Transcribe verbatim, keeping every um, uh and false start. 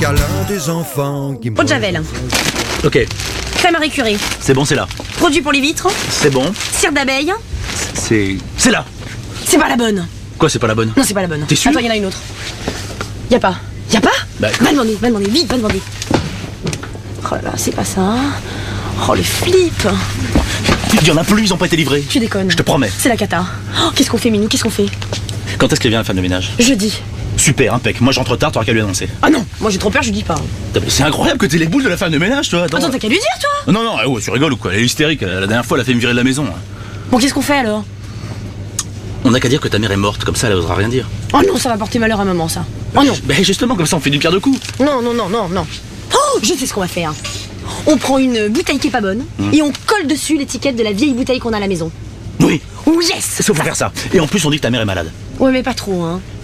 câlin des enfants qui Eau de Javel. Ok, Crème Marie Curie. c'est bon, c'est là. Produit pour les vitres. C'est bon. Cire d'abeille. C'est... C'est là. C'est pas la bonne. Quoi, c'est pas la bonne? Non, c'est pas la bonne. T'es sûr? Attends, il y en a une autre. Y a pas. Y a pas Bah, Va demander, va demander, vite, va demander. Oh là là, c'est pas ça. Oh, le flip. il y en a plus, ils ont pas été livrés. Tu déconnes. Je te promets. C'est la cata. Oh, qu'est-ce qu'on fait, Minou? Qu'est-ce qu'on fait? Quand est-ce qu'elle vient, la femme de ménage? Jeudi. Super, impec. Moi, je rentre tard, t'auras qu'à lui annoncer. Ah non, moi j'ai trop peur, je lui dis pas. C'est incroyable que t'aies les boules de la femme de ménage, toi. Attends, Attends, t'as qu'à lui dire, toi. Non, non, eh, ouais, tu rigoles ou quoi? Elle est hystérique. La dernière fois, elle a fait me virer de la maison. Bon, qu'est-ce qu'on fait alors? On n'a qu'à dire que ta mère est morte, comme ça, elle osera rien dire. Oh non, ça va porter malheur à maman, ça. Oh non. Ben justement, comme ça, on fait du pierre de coups. Non, non, non, non, non. Oh, je sais ce qu'on va faire. On prend une bouteille qui est pas bonne Mmh. et on colle dessus l'étiquette de la vieille bouteille qu'on a à la maison. Oui, Oh yes. c'est ça, faut faire ça. Et en plus, on dit que ta mère est malade. Ouais, mais pas trop, hein.